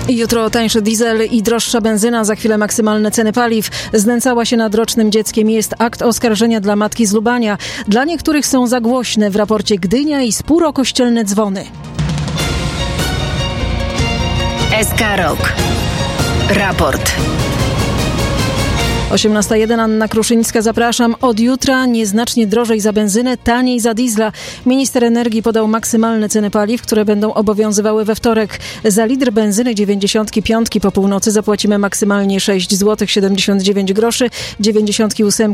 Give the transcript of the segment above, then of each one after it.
Jutro tańszy diesel i droższa benzyna, za chwilę maksymalne ceny paliw. Znęcała się nad rocznym dzieckiem. Jest akt oskarżenia dla matki z Lubania. Dla niektórych są za głośne. W raporcie Gdynia i spór o kościelne dzwony. SK Rok. Raport. 18:01, Anna Kruszyńska, zapraszam. Od jutra nieznacznie drożej za benzynę, taniej za diesla. Minister energii podał maksymalne ceny paliw, które będą obowiązywały we wtorek. Za litr benzyny 95 po północy zapłacimy maksymalnie 6 zł 79 groszy, 98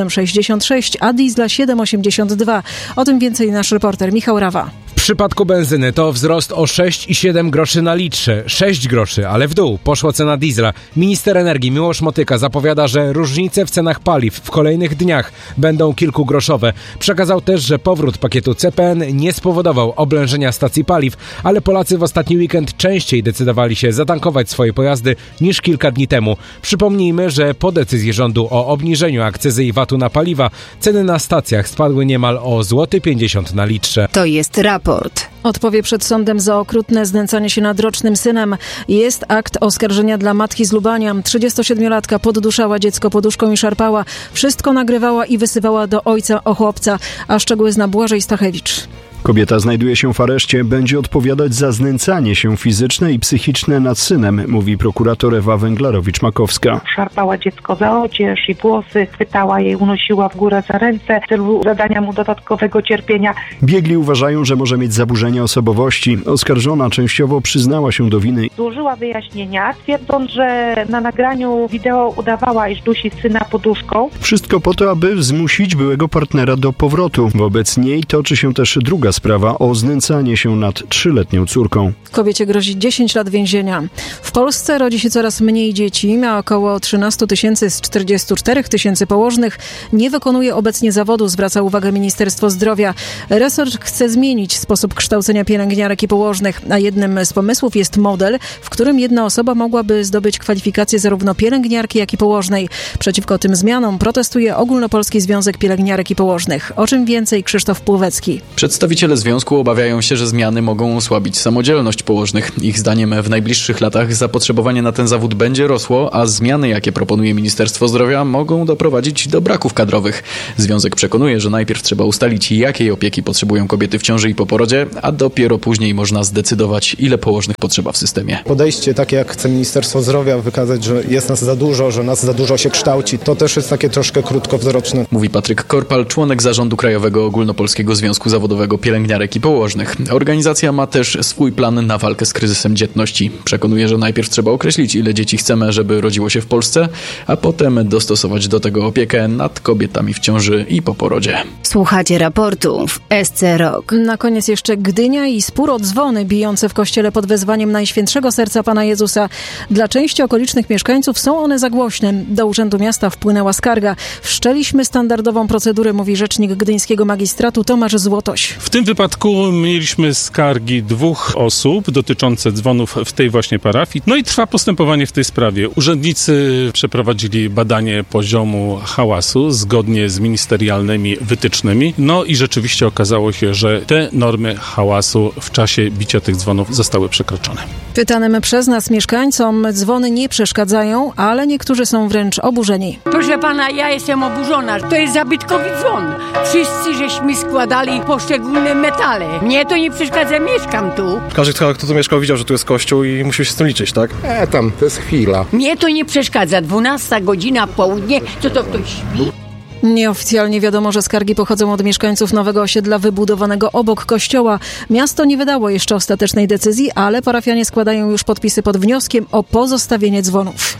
7,66, a diesla 7,82. O tym więcej nasz reporter Michał Rawa. W przypadku benzyny to wzrost o 6,7 groszy na litrze. 6 groszy, ale w dół poszła cena diesla. Minister energii Miłosz Motyka zapowiada, że różnice w cenach paliw w kolejnych dniach będą kilkugroszowe. Przekazał też, że powrót pakietu CPN nie spowodował oblężenia stacji paliw, ale Polacy w ostatni weekend częściej decydowali się zatankować swoje pojazdy niż kilka dni temu. Przypomnijmy, że po decyzji rządu o obniżeniu akcyzy i VAT-u na paliwa ceny na stacjach spadły niemal o 1,50 zł na litrze. To jest raport. Odpowie przed sądem za okrutne znęcanie się nad rocznym synem. Jest akt oskarżenia dla matki z Lubania. 37-latka podduszała dziecko poduszką i szarpała. Wszystko nagrywała i wysyłała do ojca o chłopca. A szczegóły zna Błażej Stachewicz. Kobieta znajduje się w areszcie, będzie odpowiadać za znęcanie się fizyczne i psychiczne nad synem, mówi prokurator Ewa Węglarowicz-Makowska. Szarpała dziecko za odzież i włosy, chwytała je, unosiła w górę za ręce w celu zadania mu dodatkowego cierpienia. Biegli uważają, że może mieć zaburzenia osobowości. Oskarżona częściowo przyznała się do winy. Złożyła wyjaśnienia, twierdząc, że na nagraniu wideo udawała, iż dusi syna poduszką. Wszystko po to, aby zmusić byłego partnera do powrotu. Wobec niej toczy się też druga sprawa o znęcanie się nad 3-letnią córką. Kobiecie grozi 10 lat więzienia. W Polsce rodzi się coraz mniej dzieci, a około 13 tysięcy z 44 tysięcy położnych nie wykonuje obecnie zawodu, zwraca uwagę Ministerstwo Zdrowia. Resort chce zmienić sposób kształcenia pielęgniarek i położnych, a jednym z pomysłów jest model, w którym jedna osoba mogłaby zdobyć kwalifikacje zarówno pielęgniarki, jak i położnej. Przeciwko tym zmianom protestuje Ogólnopolski Związek Pielęgniarek i Położnych. O czym więcej Krzysztof Płowecki. Przedstawiciele związku obawiają się, że zmiany mogą osłabić samodzielność położnych. Ich zdaniem w najbliższych latach zapotrzebowanie na ten zawód będzie rosło, a zmiany, jakie proponuje Ministerstwo Zdrowia, mogą doprowadzić do braków kadrowych. Związek przekonuje, że najpierw trzeba ustalić, jakiej opieki potrzebują kobiety w ciąży i po porodzie, a dopiero później można zdecydować, ile położnych potrzeba w systemie. Podejście takie, jak chce Ministerstwo Zdrowia wykazać, że jest nas za dużo, że nas za dużo się kształci, to też jest takie troszkę krótkowzroczne. Mówi Patryk Korpal, członek zarządu Krajowego Ogólnopolskiego Związku Zawodowego Pielęgniarek i Położnych. Organizacja ma też swój plan na walkę z kryzysem dzietności. Przekonuje, że najpierw trzeba określić, ile dzieci chcemy, żeby rodziło się w Polsce, a potem dostosować do tego opiekę nad kobietami w ciąży i po porodzie. Słuchacie raportu w SC Rok. Na koniec jeszcze Gdynia i spór o dzwony bijące w kościele pod wezwaniem Najświętszego Serca Pana Jezusa. Dla części okolicznych mieszkańców są one za głośne. Do Urzędu Miasta wpłynęła skarga. Wszczęliśmy standardową procedurę, mówi rzecznik gdyńskiego magistratu Tomasz Złotoś. W tym wypadku mieliśmy skargi 2 osób dotyczące dzwonów w tej właśnie parafii. No i trwa postępowanie w tej sprawie. Urzędnicy przeprowadzili badanie poziomu hałasu zgodnie z ministerialnymi wytycznymi. No i rzeczywiście okazało się, że te normy hałasu w czasie bicia tych dzwonów zostały przekroczone. Pytanym przez nas mieszkańcom dzwony nie przeszkadzają, ale niektórzy są wręcz oburzeni. Proszę pana, ja jestem oburzona. To jest zabytkowy dzwon. Wszyscy żeśmy składali poszczególne metale. Mnie to nie przeszkadza, mieszkam tu. Każdy, kto tu mieszkał, widział, że tu jest kościół i musiał się z tym liczyć, tak? Tam, to jest chwila. Mnie to nie przeszkadza. 12 godzina, południe, to ktoś śpi. Nieoficjalnie wiadomo, że skargi pochodzą od mieszkańców nowego osiedla wybudowanego obok kościoła. Miasto nie wydało jeszcze ostatecznej decyzji, ale parafianie składają już podpisy pod wnioskiem o pozostawienie dzwonów.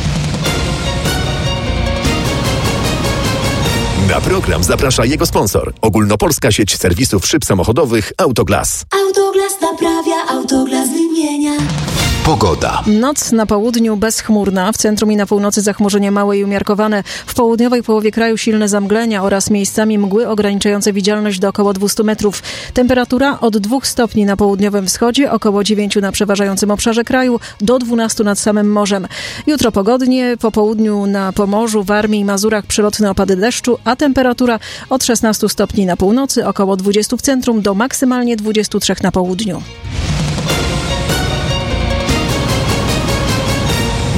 Na program zaprasza jego sponsor. Ogólnopolska sieć serwisów szyb samochodowych Autoglas. Autoglas naprawia, Autoglas wymienia. Pogoda. Noc na południu bezchmurna, w centrum i na północy zachmurzenie małe i umiarkowane. W południowej połowie kraju silne zamglenia oraz miejscami mgły ograniczające widzialność do około 200 metrów. Temperatura od 2 stopni na południowym wschodzie, około 9 na przeważającym obszarze kraju, do 12 nad samym morzem. Jutro pogodnie, po południu na Pomorzu, Warmii i Mazurach przelotne opady deszczu, a temperatura od 16 stopni na północy, około 20 w centrum, do maksymalnie 23 na południu.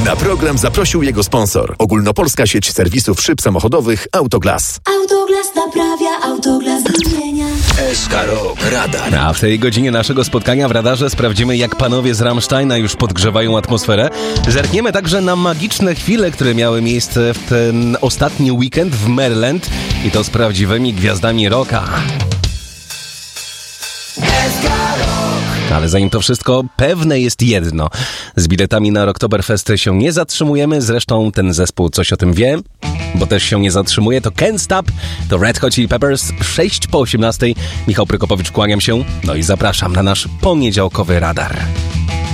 Na program zaprosił jego sponsor. Ogólnopolska sieć serwisów szyb samochodowych Autoglas. Autoglas naprawia, Autoglas wymienia. SK Rok Radar. A w tej godzinie naszego spotkania w radarze sprawdzimy, jak panowie z Rammsteina już podgrzewają atmosferę. Zerkniemy także na magiczne chwile, które miały miejsce w ten ostatni weekend w Maryland i to z prawdziwymi gwiazdami rocka. Ale zanim to wszystko, pewne jest jedno. Z biletami na Rocktoberfest się nie zatrzymujemy, zresztą ten zespół coś o tym wie, bo też się nie zatrzymuje. To Can't Stop, to Red Hot Chili Peppers, 6 po 18. Michał Prokopowicz, kłaniam się, no i zapraszam na nasz poniedziałkowy radar.